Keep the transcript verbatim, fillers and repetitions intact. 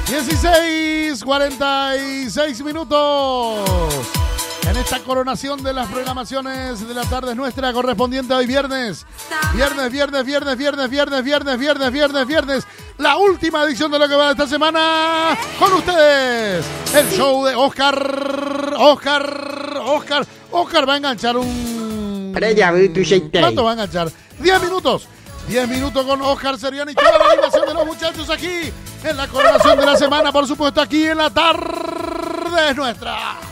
dieciséis, cuarenta y seis minutos. En esta coronación de las programaciones de la tarde nuestra correspondiente hoy viernes. Viernes, viernes, viernes, viernes, viernes, viernes, viernes, viernes, viernes. La última edición de lo que va de esta semana. Con ustedes, el show de Oscar. Oscar, Oscar. Oscar va a enganchar un... ¿Cuánto va a enganchar? diez minutos. diez minutos con Oscar Seriani y toda la animación de los muchachos aquí en la coronación de la semana, por supuesto, aquí en la tarde nuestra.